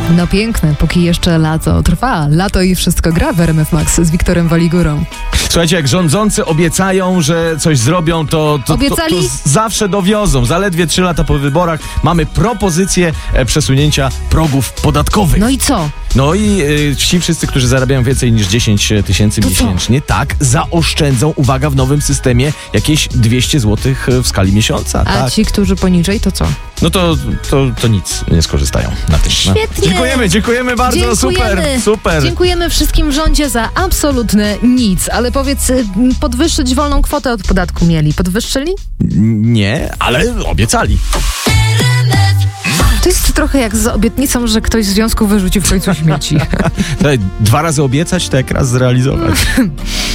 No piękne, póki jeszcze lato trwa. Lato i wszystko gra w RMF Max z Wiktorem Waligurą. Słuchajcie, jak rządzący obiecają, że coś zrobią, to Obiecali? zawsze dowiozą. Zaledwie 3 lata po wyborach mamy propozycję przesunięcia progów podatkowych. No i co? No i ci wszyscy, którzy zarabiają więcej niż 10 tysięcy miesięcznie, tak, zaoszczędzą, uwaga, w nowym systemie jakieś 200 zł w skali miesiąca. A tak. ci, którzy poniżej, to co? No to nic nie skorzystają na tym. Świetnie. Dziękujemy bardzo, super. Dziękujemy wszystkim w rządzie za absolutne nic. Ale powiedz, podwyższyć wolną kwotę od podatku mieli. Podwyższyli? Nie, ale obiecali. To jest trochę jak z obietnicą, że ktoś z związku wyrzuci w końcu śmieci. 2 razy obiecać, to jak raz zrealizować.